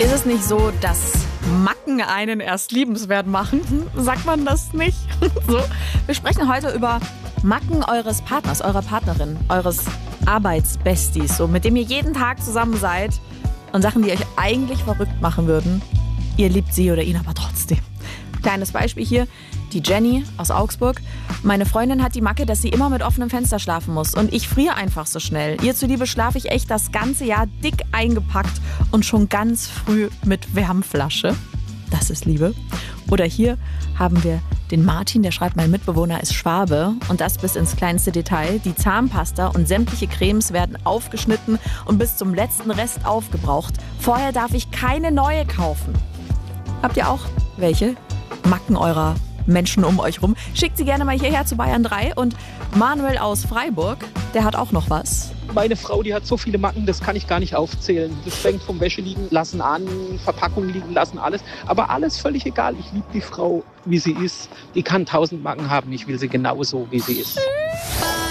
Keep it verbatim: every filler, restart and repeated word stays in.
Ist es nicht so, dass Macken einen erst liebenswert machen? Hm, sagt man das nicht? So, wir sprechen heute über Macken eures Partners, eurer Partnerin, eures Arbeitsbesties, so, mit dem ihr jeden Tag zusammen seid und Sachen, die euch eigentlich verrückt machen würden. Ihr liebt sie oder ihn aber trotzdem. Kleines Beispiel hier, die Jenny aus Augsburg. Meine Freundin hat die Macke, dass sie immer mit offenem Fenster schlafen muss. Und ich friere einfach so schnell. Ihr zuliebe schlafe ich echt das ganze Jahr dick eingepackt und schon ganz früh mit Wärmflasche. Das ist Liebe. Oder hier haben wir den Martin, der schreibt, mein Mitbewohner ist Schwabe. Und das bis ins kleinste Detail. Die Zahnpasta und sämtliche Cremes werden aufgeschnitten und bis zum letzten Rest aufgebraucht. Vorher darf ich keine neue kaufen. Habt ihr auch welche Macken eurer Menschen um euch rum? Schickt sie gerne mal hierher zu Bayern drei. Und Manuel aus Freiburg, der hat auch noch was. Meine Frau, die hat so viele Macken, das kann ich gar nicht aufzählen. Das fängt vom Wäsche liegen lassen an, Verpackung liegen lassen, alles. Aber alles völlig egal. Ich liebe die Frau, wie sie ist. Die kann tausend Macken haben. Ich will sie genauso, wie sie ist.